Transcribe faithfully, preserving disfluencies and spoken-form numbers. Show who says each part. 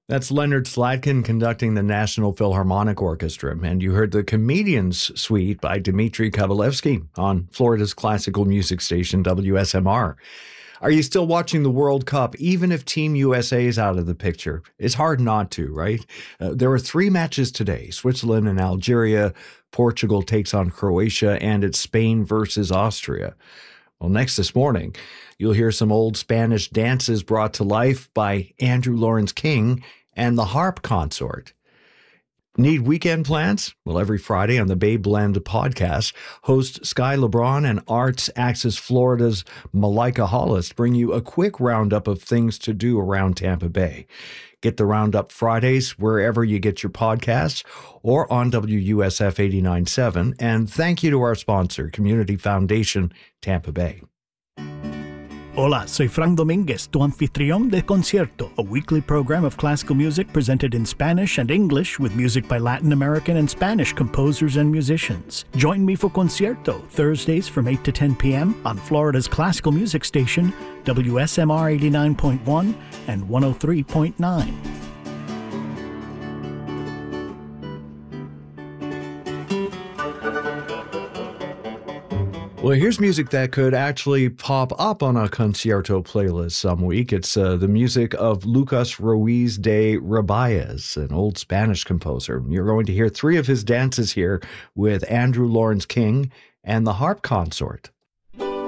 Speaker 1: That's Leonard Slatkin conducting the National Philharmonic Orchestra, and you heard the Comedians Suite by Dmitri Kavalevsky on Florida's classical music station W S M R. Are you still watching the World Cup, even if Team U S A is out of the picture? It's hard not to, right? Uh, there are three matches today, Switzerland and Algeria, Portugal takes on Croatia, and it's Spain versus Austria. Well, next this morning, you'll hear some old Spanish dances brought to life by Andrew Lawrence King and the Harp Consort. Need weekend plans? Well, every Friday on the Bay Blend podcast, host Sky LeBron and Arts Access Florida's Malika Hollis bring you a quick roundup of things to do around Tampa Bay. Get the Roundup Fridays wherever you get your podcasts or on W U S F eighty-nine point seven. And thank you to our sponsor, Community Foundation, Tampa Bay.
Speaker 2: Hola, soy Frank Dominguez, tu anfitrión de Concierto, a weekly program of classical music presented in Spanish and English with music by Latin American and Spanish composers and musicians. Join me for Concierto, Thursdays from eight to ten p.m. on Florida's classical music station, W S M R eighty-nine point one and one oh three point nine.
Speaker 1: Well, here's music that could actually pop up on a Concierto playlist some week. It's uh, the music of Lucas Ruiz de Rabaez, an old Spanish composer. You're going to hear three of his dances here with Andrew Lawrence King and the Harp Consort.